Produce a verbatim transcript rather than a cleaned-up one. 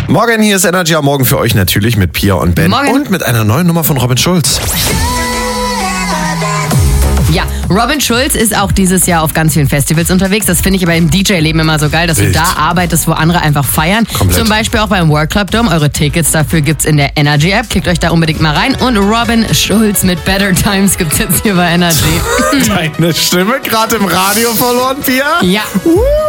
Morgen, hier ist Energy am Morgen für euch natürlich mit Pia und Ben. Morgen. Und mit einer neuen Nummer von Robin Schulz. Ja, Robin Schulz ist auch dieses Jahr auf ganz vielen Festivals unterwegs. Das finde ich aber im D J-Leben immer so geil, dass Wild. du da arbeitest, wo andere einfach feiern. Komplett. Zum Beispiel auch beim World Club Dome. Eure Tickets dafür gibt's in der Energy App. Klickt euch da unbedingt mal rein. Und Robin Schulz mit Better Times gibt's jetzt hier bei Energy. Deine Stimme gerade im Radio verloren, Pia? Ja. Uh.